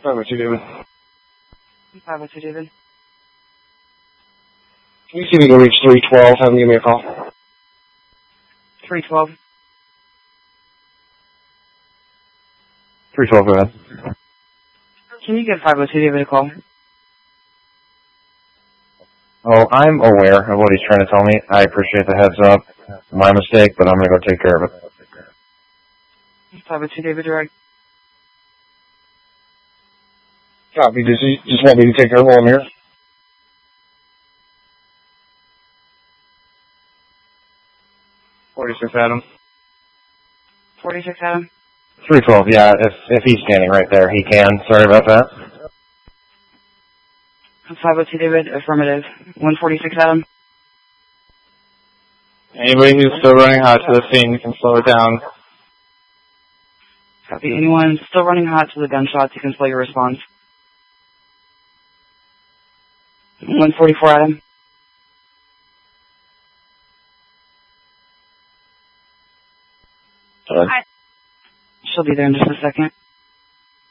502 David. 502 David. Can you see if you can reach 312? Have them give me a call. 312. 312, go ahead. Can you give 502 David a call? Oh, I'm aware of what he's trying to tell me. I appreciate the heads up. My mistake, but I'm going to go take care of it. 502 David Direct. Copy. Does he just want me to take care of while I'm here? Adam. 46 Adam. 312, yeah. If he's standing right there, he can. Sorry about that. 502 David, affirmative. 146 Adam. Anybody who's still running hot to the scene, you can slow it down. Copy. Anyone still running hot to the gunshots, you can slow your response. 144 Adam. Hello. She'll be there in just a second.